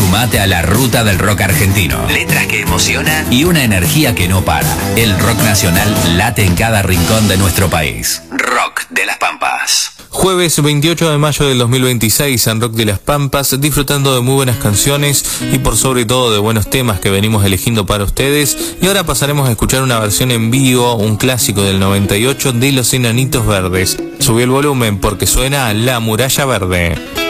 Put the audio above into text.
Sumate a la ruta del rock argentino. Letras que emocionan y una energía que no para. El rock nacional late en cada rincón de nuestro país. Rock de las Pampas. Jueves 28 de mayo del 2026 en Rock de las Pampas, disfrutando de muy buenas canciones y por sobre todo de buenos temas que venimos eligiendo para ustedes. Y ahora pasaremos a escuchar una versión en vivo, un clásico del 98 de Los Enanitos Verdes. Subí el volumen porque suena La Muralla Verde.